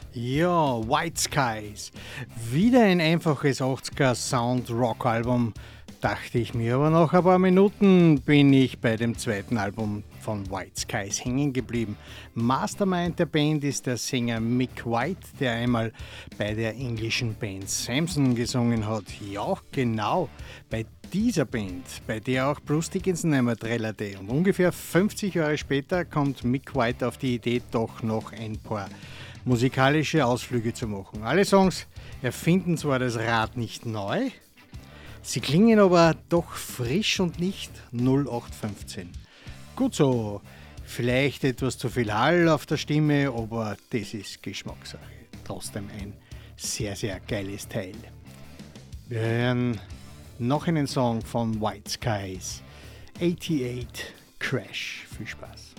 Ja, White Skies. Wieder ein einfaches 80er Sound-Rock-Album. Dachte ich mir, aber nach ein paar Minuten bin ich bei dem zweiten Album von White Skies hängen geblieben. Mastermind der Band ist der Sänger Mick White, der einmal bei der englischen Band Samson gesungen hat. Ja, genau, bei dieser Band, bei der auch Bruce Dickinson einmal trällerte. Und ungefähr 50 Jahre später kommt Mick White auf die Idee, doch noch ein paar musikalische Ausflüge zu machen. Alle Songs erfinden zwar das Rad nicht neu, sie klingen aber doch frisch und nicht 0815. Gut so, vielleicht etwas zu viel Hall auf der Stimme, aber das ist Geschmackssache. Trotzdem ein sehr, sehr geiles Teil. Wir hören noch einen Song von White Skies, 88 Crash. Viel Spaß.